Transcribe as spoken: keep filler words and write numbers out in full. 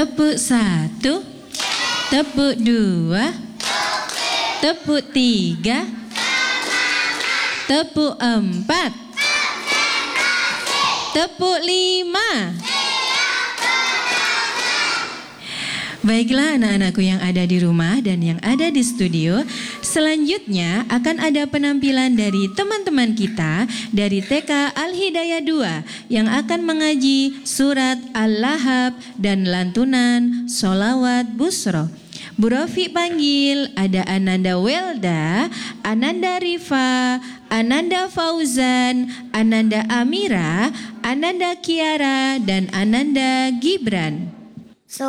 Tepuk satu, tepuk dua, tepuk tiga, tepuk empat, tepuk lima. Baiklah anak-anakku yang ada di rumah dan yang ada di studio, selanjutnya akan ada penampilan dari teman-teman kita dari T K Al-Hidayah dua yang akan mengaji surat Al-Lahab dan lantunan Sholawat Busro. Bu Rofi panggil ada Ananda Welda, Ananda Rifa, Ananda Fauzan, Ananda Amira, Ananda Kiara, dan Ananda Gibran.